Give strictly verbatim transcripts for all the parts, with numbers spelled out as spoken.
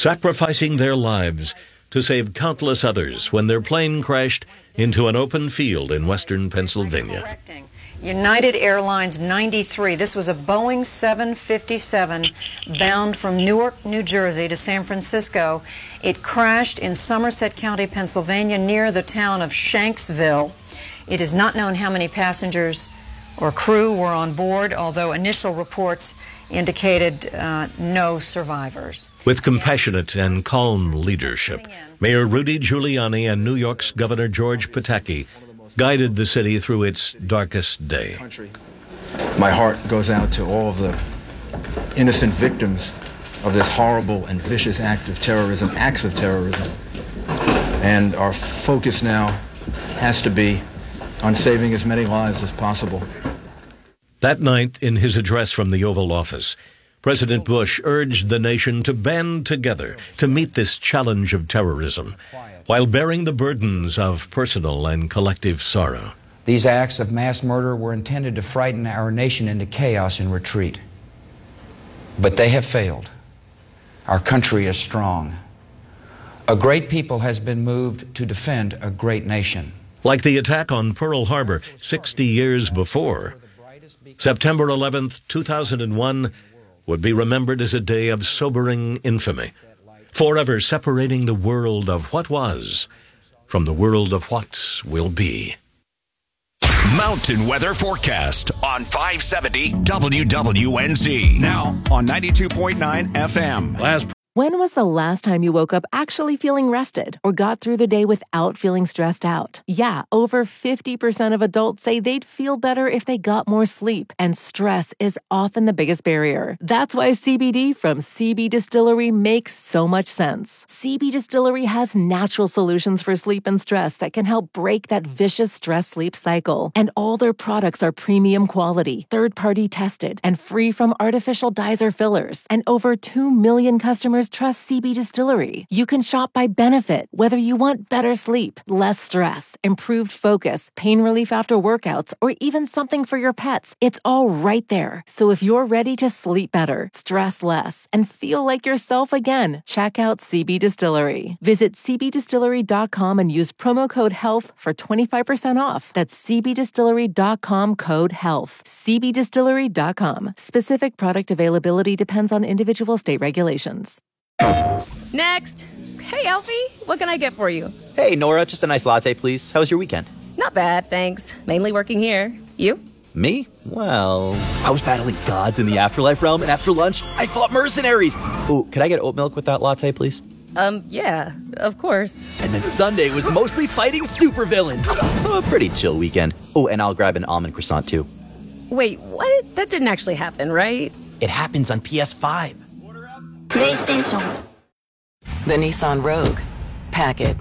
sacrificing their lives to save countless others when their plane crashed into an open field in western Pennsylvania. United Airlines ninety-three. This was a Boeing seven fifty-seven bound from Newark, New Jersey to San Francisco. It crashed in Somerset County, Pennsylvania, near the town of Shanksville. It is not known how many passengers or crew were on board, although initial reports indicated uh, no survivors. With compassionate and calm leadership, Mayor Rudy Giuliani and New York's Governor George Pataki guided the city through its darkest day. My heart goes out to all of the innocent victims of this horrible and vicious act of terrorism, acts of terrorism. And our focus now has to be on saving as many lives as possible. That night, in his address from the Oval Office, President Bush urged the nation to band together to meet this challenge of terrorism, while bearing the burdens of personal and collective sorrow. These acts of mass murder were intended to frighten our nation into chaos and retreat. But they have failed. Our country is strong. A great people has been moved to defend a great nation. Like the attack on Pearl Harbor sixty years before, September eleventh, two thousand one would be remembered as a day of sobering infamy, forever separating the world of what was from the world of what will be. Mountain weather forecast on five seventy W W N Z. Now on ninety-two point nine F M. Last When was the last time you woke up actually feeling rested or got through the day without feeling stressed out? Yeah, over fifty percent of adults say they'd feel better if they got more sleep, and stress is often the biggest barrier. That's why C B D from C B Distillery makes so much sense. C B Distillery has natural solutions for sleep and stress that can help break that vicious stress-sleep cycle. And all their products are premium quality, third-party tested, and free from artificial dyes or fillers. And over two million customers trust C B Distillery. You can shop by benefit, whether you want better sleep, less stress, improved focus, pain relief after workouts, or even something for your pets. It's all right there. So if you're ready to sleep better, stress less, and feel like yourself again, check out C B Distillery. Visit c b distillery dot com and use promo code HEALTH for twenty-five percent off. That's c b distillery dot com code HEALTH. c b distillery dot com. Specific product availability depends on individual state regulations. Next. Hey, Alfie, what can I get for you? Hey, Nora, just a nice latte, please. How was your weekend? Not bad, thanks. Mainly working here. You? Me? Well, I was battling gods in the afterlife realm, and after lunch, I fought mercenaries. Ooh, could I get oat milk with that latte, please? Um, yeah, of course. And then Sunday was mostly fighting supervillains. So a pretty chill weekend. Oh, and I'll grab an almond croissant, too. Wait, what? That didn't actually happen, right? It happens on P S five. PlayStation. The Nissan Rogue. Pack it.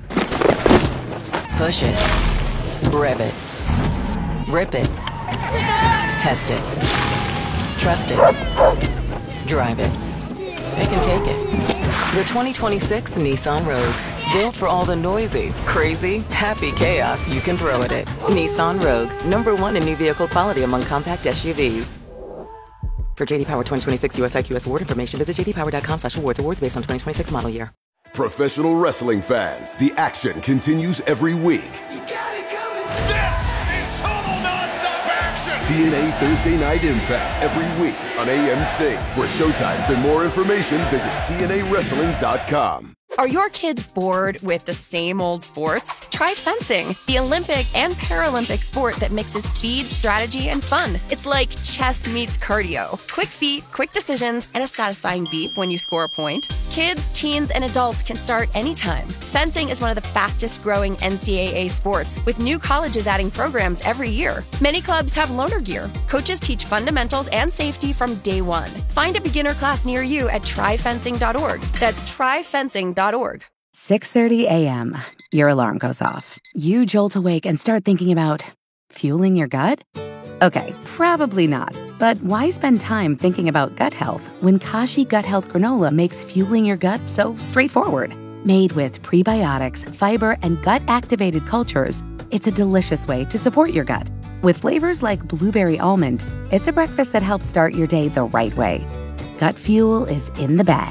Push it. Rev it. Rip it. Test it. Trust it. Drive it. It can take it. The twenty twenty-six Nissan Rogue. Built for all the noisy, crazy, happy chaos you can throw at it. Nissan Rogue. Number one in new vehicle quality among compact S U Vs. For J D Power twenty twenty-six U S I Q S award information, visit j d power dot com slash awards. Awards based on twenty twenty-six model year. Professional wrestling fans, the action continues every week. You got it coming. This is total nonstop action. T N A Thursday Night Impact every week on A M C. For showtimes and more information, visit T N A wrestling dot com. Are your kids bored with the same old sports? Try fencing, the Olympic and Paralympic sport that mixes speed, strategy, and fun. It's like chess meets cardio. Quick feet, quick decisions, and a satisfying beep when you score a point. Kids, teens, and adults can start anytime. Fencing is one of the fastest growing N C double A sports, with new colleges adding programs every year. Many clubs have loaner gear. Coaches teach fundamentals and safety from day one. Find a beginner class near you at try fencing dot org. That's try fencing dot org. six thirty a.m. Your alarm goes off. You jolt awake and start thinking about fueling your gut? Okay, probably not. But why spend time thinking about gut health when Kashi Gut Health Granola makes fueling your gut so straightforward? Made with prebiotics, fiber, and gut-activated cultures, it's a delicious way to support your gut. With flavors like blueberry almond, it's a breakfast that helps start your day the right way. Gut fuel is in the bag.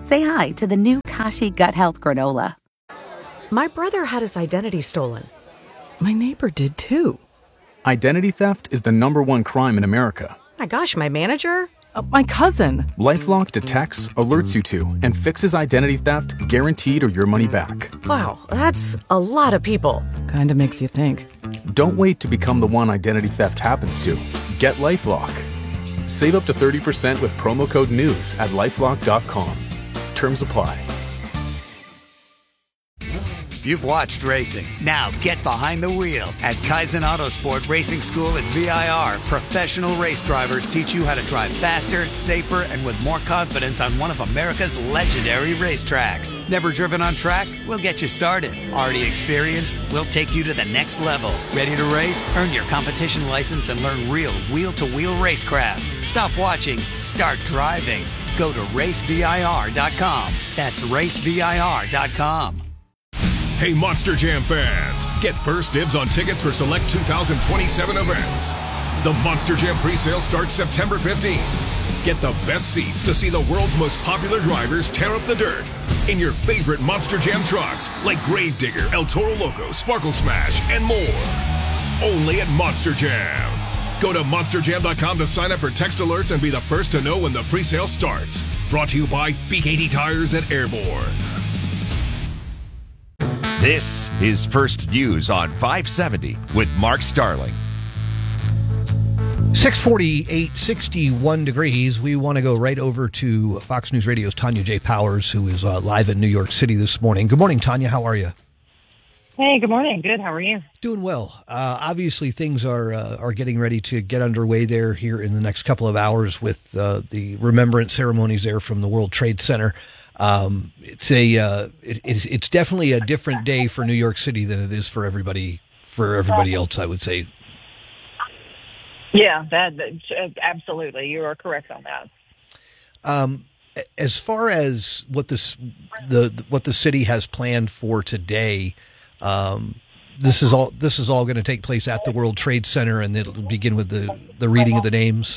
Say hi to the new Kashi Gut Health Granola. My brother had his identity stolen. My neighbor did too. Identity theft is the number one crime in America. My gosh, my manager? Uh, my cousin. LifeLock detects, alerts you to, and fixes identity theft guaranteed or your money back. Wow, that's a lot of people. Kinda makes you think. Don't wait to become the one identity theft happens to. Get LifeLock. Save up to thirty percent with promo code NEWS at lifelock dot com. Terms apply. You've watched racing. Now get behind the wheel. At Kaizen Autosport Racing School at V I R, professional race drivers teach you how to drive faster, safer, and with more confidence on one of America's legendary racetracks. Never driven on track? We'll get you started. Already experienced? We'll take you to the next level. Ready to race? Earn your competition license and learn real wheel-to-wheel racecraft. Stop watching. Start driving. Go to race V I R dot com. That's race V I R dot com. Hey, Monster Jam fans, get first dibs on tickets for select two thousand twenty-seven events. The Monster Jam presale starts September fifteenth. Get the best seats to see the world's most popular drivers tear up the dirt in your favorite Monster Jam trucks like Gravedigger, El Toro Loco, Sparkle Smash, and more. Only at Monster Jam. Go to monster jam dot com to sign up for text alerts and be the first to know when the presale starts. Brought to you by B K T Tires at Airborne. This is First News on five seventy with Mark Starling. six forty-eight, sixty-one degrees. We want to go right over to Fox News Radio's Tanya J. Powers, who is uh, live in New York City this morning. Good morning, Tanya. How are you? Hey, good morning. Good. How are you? Doing well. Uh, obviously, things are uh, are getting ready to get underway there here in the next couple of hours with uh, the remembrance ceremonies there from the World Trade Center. Um, it's a uh, it, it's definitely a different day for New York City than it is for everybody for everybody else, I would say. Yeah, that, that absolutely. You are correct on that. Um, as far as what this the what the city has planned for today, um, this is all this is all going to take place at the World Trade Center, and it'll begin with the the reading of the names.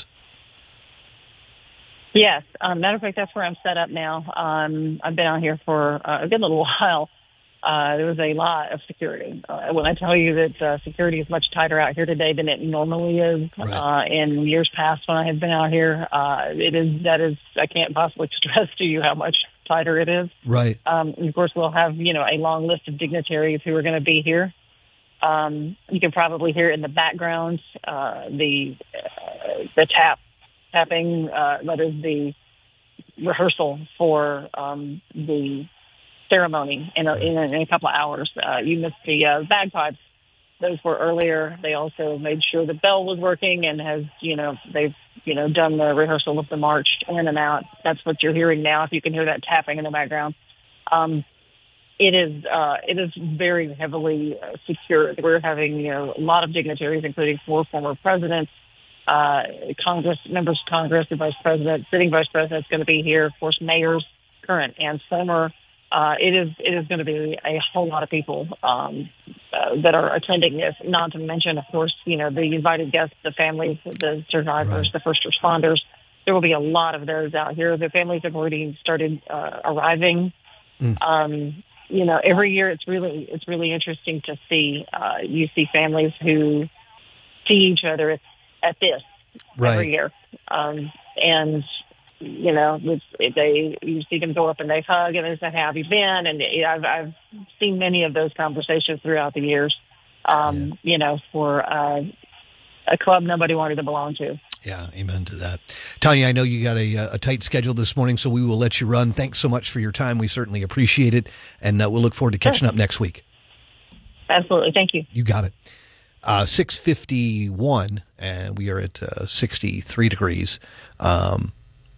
Yes. Um, matter of fact, that's where I'm set up now. Um, I've been out here for uh, a good little while. Uh, there was a lot of security. Uh, when I tell you that uh, security is much tighter out here today than it normally is right. uh, in years past when I have been out here, uh, it is that is I can't possibly stress to you how much tighter it is. Right. Um, and of course, we'll have you know a long list of dignitaries who are going to be here. Um, you can probably hear in the background uh, the uh, the tap. Tapping, uh, that is the rehearsal for um, the ceremony in a, in, a, in a couple of hours. Uh, you missed the uh, bagpipes; those were earlier. They also made sure the bell was working and has, you know, they've you know done the rehearsal of the march in and out. That's what you're hearing now. If you can hear that tapping in the background, um, it is uh, it is very heavily uh, secured. We're having you know a lot of dignitaries, including four former presidents. Uh, Congress, members of Congress, the vice president, sitting vice president is going to be here. Of course, mayors, current and former. Uh, it is it is going to be a whole lot of people um, uh, that are attending this. Not to mention, of course, you know the invited guests, the families, the survivors, right. the first responders. There will be a lot of those out here. The families have already started uh, arriving. Mm. Um, you know, every year it's really it's really interesting to see. Uh, you see families who see each other at, at this right. every year, um, and you know, it's, they you see them go up and they hug and they say, "How have you been?" And I've I've seen many of those conversations throughout the years. Um, yeah. You know, for uh, a club nobody wanted to belong to. Yeah, amen to that. Tanya, I know you got a, a tight schedule this morning, so we will let you run. Thanks so much for your time. We certainly appreciate it, and uh, we'll look forward to catching sure. up next week. Absolutely. Thank you. You got it. Uh, six fifty-one, and we are at uh, sixty-three degrees. Um,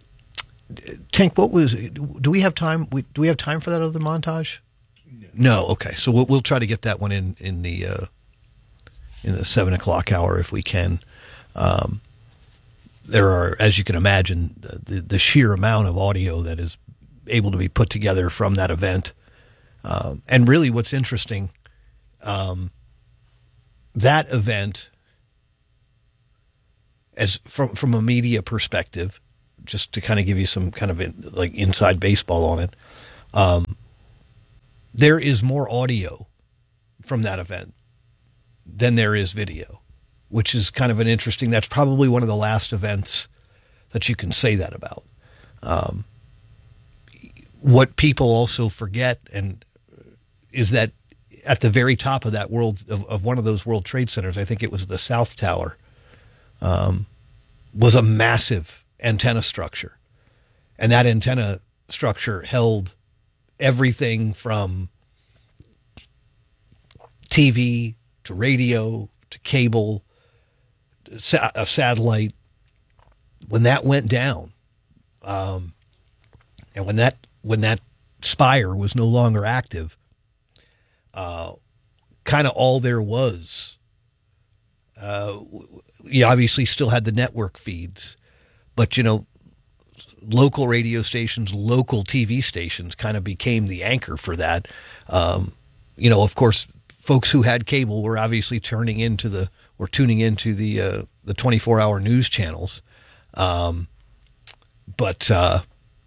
Tank, what was? Do we have time? We, do we have time for that other montage? No. No. Okay, so we'll we'll try to get that one in in the uh, in the seven o'clock hour if we can. Um, there are, as you can imagine, the, the sheer amount of audio that is able to be put together from that event, um, and really, what's interesting, um, that event, as from from a media perspective, just to kind of give you some kind of in, like inside baseball on it. Um, there is more audio from that event than there is video, which is kind of an interesting, that's probably one of the last events that you can say that about. Um, what people also forget and is that at the very top of that world, of, of one of those World Trade Centers, I think it was the South Tower, um, was a massive antenna structure. And that antenna structure held everything from T V to radio to cable, sa- a satellite. When that went down, um, and when that when that spire was no longer active, uh, kind of all there was. Uh, you obviously still had the network feeds, but you know, local radio stations, local T V stations, kind of became the anchor for that. Um, you know, of course, folks who had cable were obviously turning into the were tuning into the uh, the twenty-four hour news channels. Um, but, uh,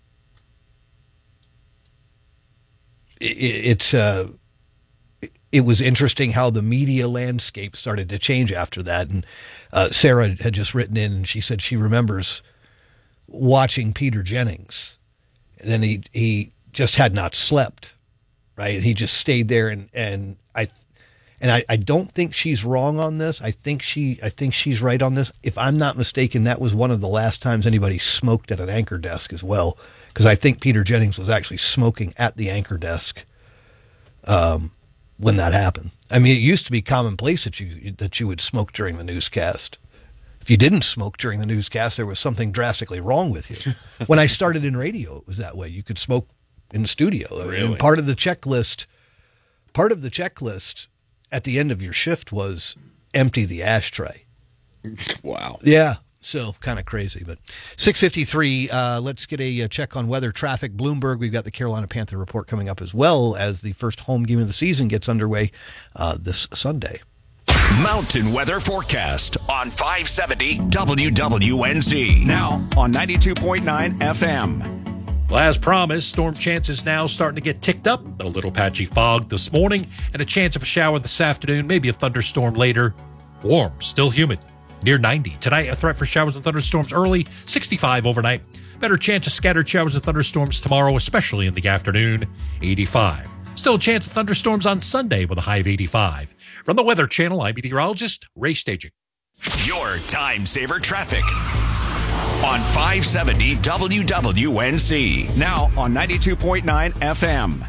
it, it's, uh, it was interesting how the media landscape started to change after that. And, uh, Sarah had just written in and she said she remembers watching Peter Jennings, and then he, he just had not slept, right? He just stayed there. And, and I, And I, I don't think she's wrong on this. I think she, I think she's right on this. If I'm not mistaken, that was one of the last times anybody smoked at an anchor desk as well, because I think Peter Jennings was actually smoking at the anchor desk um, when that happened. I mean, it used to be commonplace that you that you would smoke during the newscast. If you didn't smoke during the newscast, there was something drastically wrong with you. When I started in radio, it was that way. You could smoke in the studio. Really? And part of the checklist, part of the checklist. At the end of your shift was empty the ashtray. Wow. Yeah. So kind of crazy, but six fifty-three, uh, let's get a, a check on weather traffic. Bloomberg, we've got the Carolina Panther report coming up as well as the first home game of the season gets underway uh, this Sunday. Mountain weather forecast on five seventy W W N Z. Now on ninety-two point nine F M. Well, as promised, storm chances now starting to get ticked up. A little patchy fog this morning and a chance of a shower this afternoon, maybe a thunderstorm later. Warm, still humid, near ninety. Tonight, a threat for showers and thunderstorms early, sixty-five overnight. Better chance of scattered showers and thunderstorms tomorrow, especially in the afternoon, eighty-five. Still a chance of thunderstorms on Sunday with a high of eighty-five. From the Weather Channel, I'm meteorologist Ray Staging. Your time saver traffic on five seventy W W N Z. Now on ninety-two point nine F M.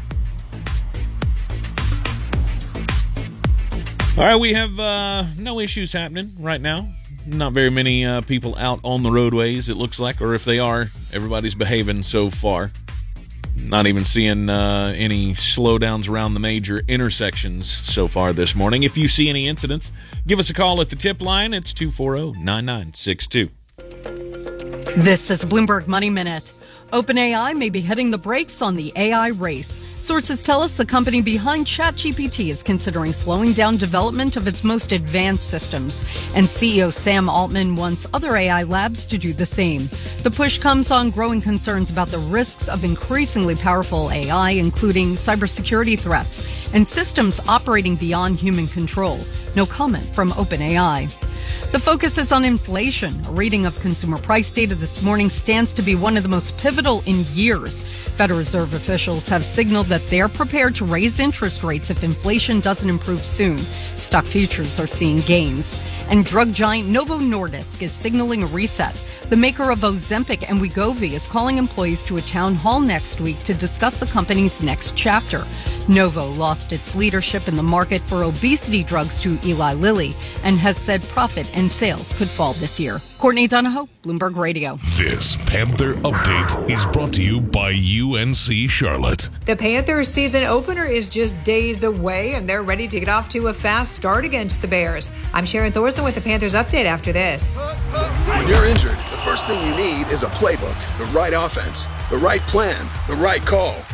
All right, we have uh, no issues happening right now. Not very many uh, people out on the roadways, it looks like, or if they are, everybody's behaving so far. Not even seeing uh, any slowdowns around the major intersections so far this morning. If you see any incidents, give us a call at the tip line. It's two four zero, nine nine six two. This is Bloomberg Money Minute. OpenAI may be hitting the brakes on the A I race. Sources tell us the company behind ChatGPT is considering slowing down development of its most advanced systems. And C E O Sam Altman wants other A I labs to do the same. The push comes on growing concerns about the risks of increasingly powerful A I, including cybersecurity threats and systems operating beyond human control. No comment from OpenAI. The focus is on inflation. A reading of consumer price data this morning stands to be one of the most pivotal in years. Federal Reserve officials have signaled that they're prepared to raise interest rates if inflation doesn't improve soon. Stock futures are seeing gains. And drug giant Novo Nordisk is signaling a reset. The maker of Ozempic and Wegovy is calling employees to a town hall next week to discuss the company's next chapter. Novo lost its leadership in the market for obesity drugs to Eli Lilly and has said profit and sales could fall this year. Courtney Donahoe, Bloomberg Radio. This Panther Update is brought to you by U N C Charlotte. The Panthers season opener is just days away, and they're ready to get off to a fast start against the Bears. I'm Sharon Thorson with the Panthers Update after this. When you're injured, the first thing you need is a playbook, the right offense, the right plan, the right call.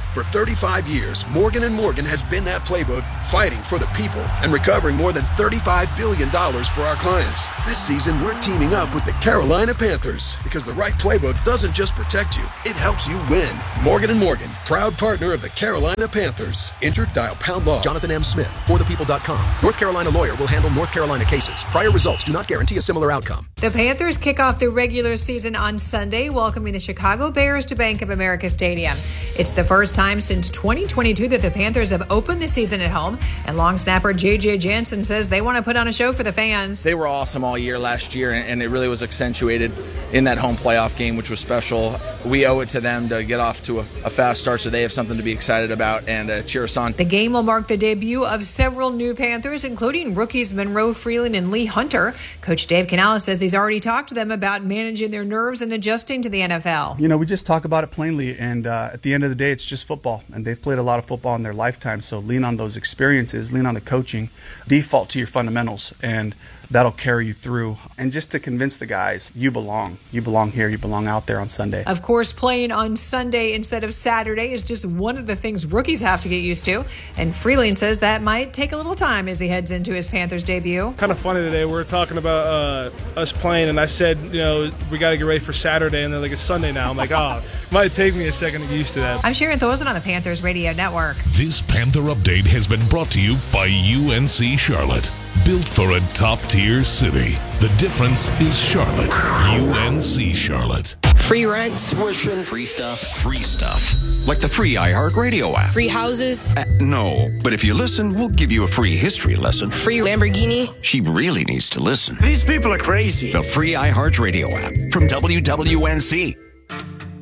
For thirty-five years, Morgan and Morgan has been that playbook, fighting for the people and recovering more than thirty-five billion dollars for our clients. This season, we're teaming up with the Carolina Panthers because the right playbook doesn't just protect you, it helps you win. Morgan and Morgan, proud partner of the Carolina Panthers. Injured? Dial pound law. Jonathan M. Smith, for the people dot com. North Carolina lawyer will handle North Carolina cases. Prior results do not guarantee a similar outcome. The Panthers kick off the regular season on Sunday, welcoming the Chicago Bears to Bank of America Stadium. It's the first time since twenty twenty-two that the Panthers have opened the season at home, and long snapper J J Jansen says they want to put on a show for the fans. They were awesome all year last year, and it really was accentuated in that home playoff game, which was special. We owe it to them to get off to a, a fast start so they have something to be excited about and uh, cheer us on. The game will mark the debut of several new Panthers, including rookies Monroe Freeland and Lee Hunter. Coach Dave Canales says he's already talked to them about managing their nerves and adjusting to the N F L. You know, we just talk about it plainly, and uh, at the end of the day, it's just football, and they've played a lot of football in their lifetime, so lean on those experiences, lean on the coaching, default to your fundamentals, and that'll carry you through. And just to convince the guys, you belong. You belong here. You belong out there on Sunday. Of course, playing on Sunday instead of Saturday is just one of the things rookies have to get used to. And Freeland says that might take a little time as he heads into his Panthers debut. Kind of funny today. We were talking about uh, us playing, and I said, you know, we got to get ready for Saturday. And they're like, it's Sunday now. I'm like, oh, it might take me a second to get used to that. I'm Sharon Thorson on the Panthers Radio Network. This Panther Update has been brought to you by U N C Charlotte. Built for a top-tier city. The difference is Charlotte. U N C Charlotte. Free rent, tuition, Free stuff. Free stuff. Like the free iHeartRadio app. free houses, Uh, no, but if you listen, we'll give you a free history lesson. free Lamborghini. She really needs to listen. These people are crazy. The free iHeartRadio app from W W N C.